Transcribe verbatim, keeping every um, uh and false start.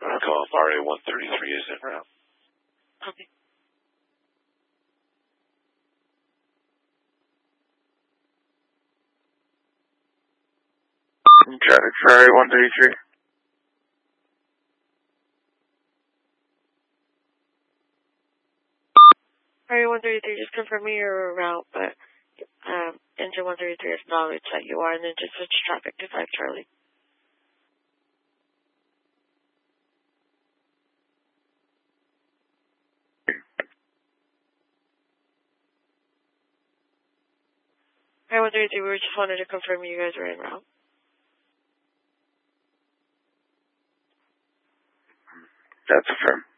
Golf R A one thirty-three is en route. Okay. Traffic for R A one thirty-three. R A one thirty-three, just confirming your route, but um, engine one thirty-three acknowledged that you are, and then just switch traffic to five Charlie. R A one thirty-three, we just wanted to confirm you guys were en route. That's affirmed.